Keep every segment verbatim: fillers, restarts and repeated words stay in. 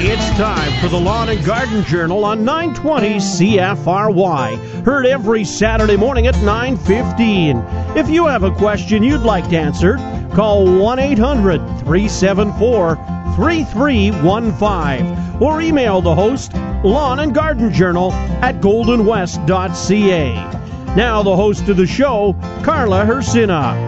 It's time for the Lawn and Garden Journal on nine twenty C F R Y. Heard every Saturday morning at nine fifteen. If you have a question you'd like answered, call one eight hundred three seven four three three one five or email the host, Lawn and Garden Journal at golden west dot c a. Now the host of the show, Carla Hersina.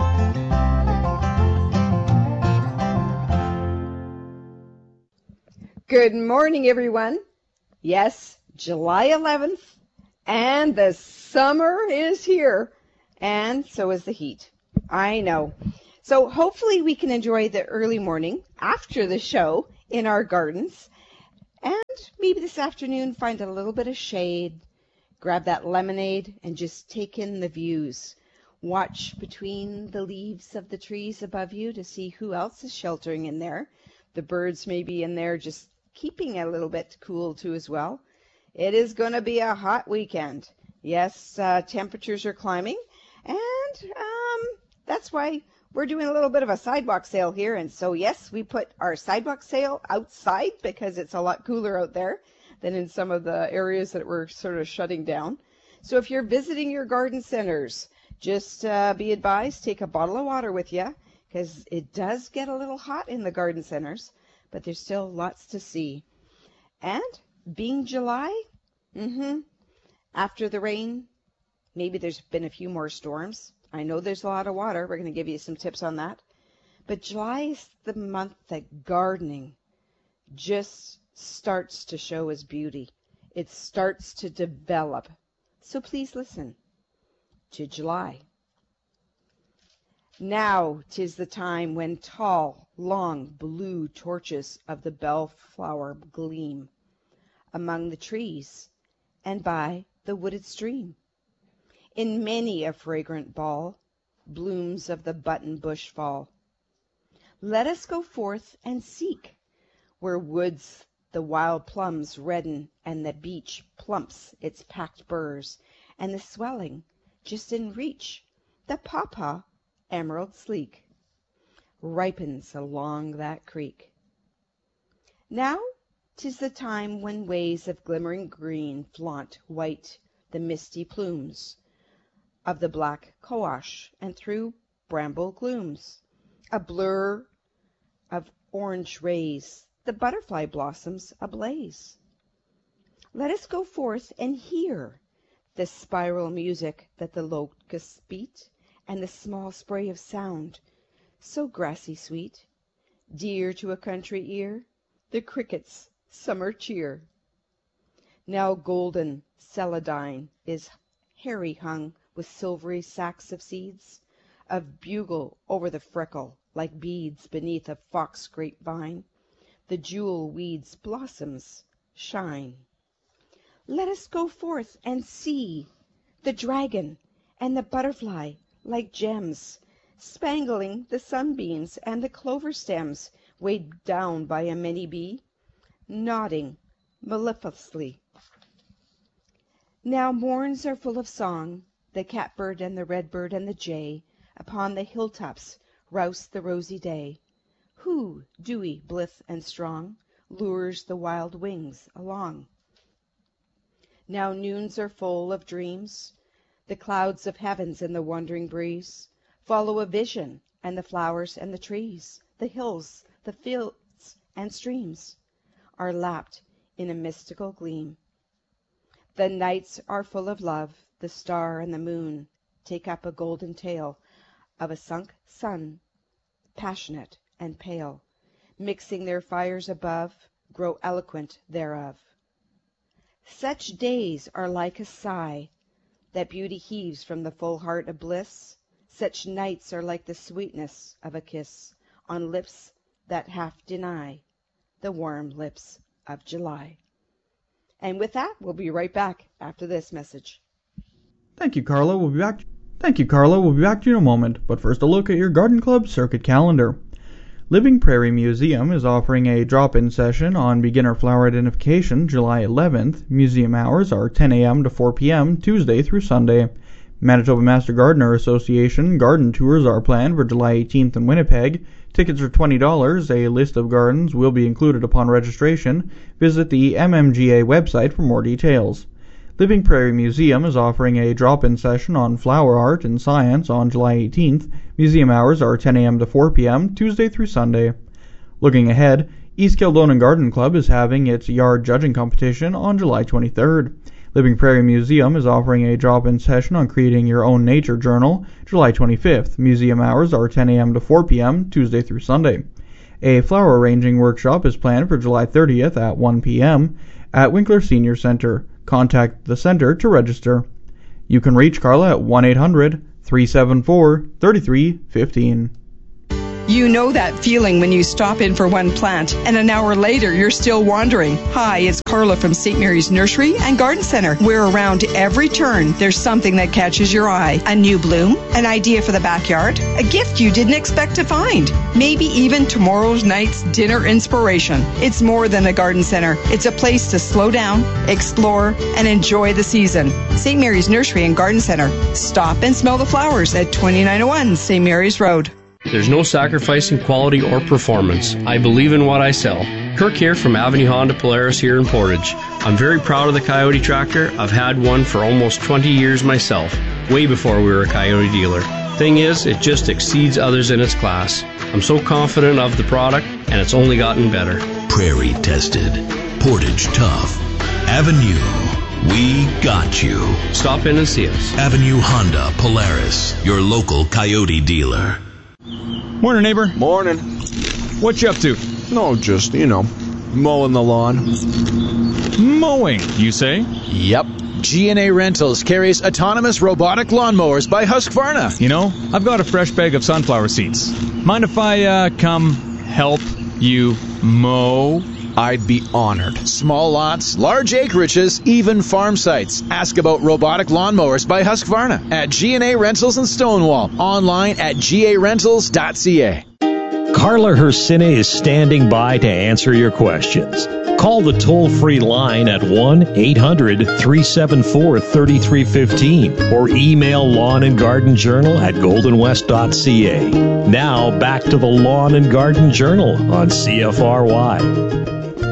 Good morning, everyone. Yes, July eleventh, and the summer is here, and so is the heat. I know. So hopefully we can enjoy the early morning after the show in our gardens, and maybe this afternoon find a little bit of shade, grab that lemonade, and just take in the views. Watch between the leaves of the trees above you to see who else is sheltering in there. The birds may be in there just keeping a little bit cool too as well. It is going to be a hot weekend. Yes, uh, temperatures are climbing, and um, that's why we're doing a little bit of a sidewalk sale here. And so yes, we put our sidewalk sale outside because it's a lot cooler out there than in some of the areas that we're sort of shutting down. So if you're visiting your garden centers, just uh, be advised, take a bottle of water with you, because it does get a little hot in the garden centers, but there's still lots to see. And being July, mm-hmm, after the rain, maybe there's been a few more storms. I know there's a lot of water. We're going to give you some tips on that. But July is the month that gardening just starts to show its beauty. It starts to develop. So please listen to July. Now 'tis the time when tall, long, blue torches of the bellflower gleam among the trees and by the wooded stream. In many a fragrant ball, blooms of the button bush fall. Let us go forth and seek, where woods the wild plums redden, and the beech plumps its packed burrs, and the swelling, just in reach, the pawpaw, emerald sleek, ripens along that creek. Now 'tis the time when ways of glimmering green flaunt white the misty plumes of the black cohosh, and through bramble glooms, a blur of orange rays, the butterfly blossoms ablaze. Let us go forth and hear the spiral music that the locusts beat, and the small spray of sound, so grassy sweet, dear to a country ear, the cricket's summer cheer. Now golden celandine is hairy hung with silvery sacks of seeds, of bugle over the freckle, like beads beneath a fox grapevine, the jewel weed's blossoms shine. Let us go forth and see the dragon and the butterfly, like gems, spangling the sunbeams, and the clover stems, weighed down by a many bee, nodding mellifluously. Now morns are full of song, the catbird and the redbird and the jay upon the hilltops rouse the rosy day, who, dewy, blithe, and strong, lures the wild wings along. Now noons are full of dreams, the clouds of heavens and the wandering breeze follow a vision, and the flowers and the trees, the hills, the fields and streams, are lapped in a mystical gleam. The nights are full of love, the star and the moon take up a golden tale of a sunk sun, passionate and pale, mixing their fires above, grow eloquent thereof. Such days are like a sigh that beauty heaves from the full heart of bliss. Such nights are like the sweetness of a kiss on lips that half deny the warm lips of July. And with that, we'll be right back after this message. Thank you, Carla. We'll be back. Thank you, Carla. We'll be back to you in a moment. But first, a look at your Garden Club Circuit calendar. Living Prairie Museum is offering a drop-in session on beginner flower identification July eleventh. Museum hours are ten a.m. to four p.m. Tuesday through Sunday. Manitoba Master Gardener Association garden tours are planned for July eighteenth in Winnipeg, Tickets are twenty dollars. A list of gardens will be included upon registration. Visit the M M G A website for more details. Living Prairie Museum is offering a drop-in session on flower art and science on July eighteenth. Museum hours are ten a.m. to four p.m., Tuesday through Sunday. Looking ahead, East Kildonan Garden Club is having its yard judging competition on July twenty-third. Living Prairie Museum is offering a drop-in session on creating your own nature journal, July twenty-fifth. Museum hours are ten a.m. to four p.m., Tuesday through Sunday. A flower arranging workshop is planned for July thirtieth at one p.m. at Winkler Senior Center. Contact the center to register. You can reach Carla at one eight hundred, three seven four, three three one five. You know that feeling when you stop in for one plant and an hour later you're still wandering. Hi, it's Carla from Saint Mary's Nursery and Garden Center. Where around every turn there's something that catches your eye. A new bloom, an idea for the backyard, a gift you didn't expect to find, maybe even tomorrow's night's dinner inspiration. It's more than a garden center. It's a place to slow down, explore, and enjoy the season. Saint Mary's Nursery and Garden Center. Stop and smell the flowers at twenty-nine oh one Saint Mary's Road. There's no sacrificing quality or performance. I believe in what I sell. Kirk here from Avenue Honda Polaris here in Portage. I'm very proud of the Coyote tractor. I've had one for almost twenty years myself, way before we were a Coyote dealer. Thing is, it just exceeds others in its class. I'm so confident of the product, and it's only gotten better. Prairie tested. Portage tough. Avenue. We got you. Stop in and see us. Avenue Honda Polaris, your local Coyote dealer. Morning, neighbor. Morning. What you up to? No, just, you know, mowing the lawn. Mowing, you say? Yep. G and A Rentals carries autonomous robotic lawnmowers by Husqvarna. You know, I've got a fresh bag of sunflower seeds. Mind if I, uh, come help you mow? I'd be honored. Small lots, large acreages, even farm sites. Ask about robotic lawnmowers by Husqvarna at G and A Rentals in Stonewall. Online at g a rentals dot c a. Carla Hersine is standing by to answer your questions. Call the toll-free line at one eight hundred, three seven four, three three one five or email Lawn and Garden Journal at golden west dot c a. Now back to the Lawn and Garden Journal on C F R Y.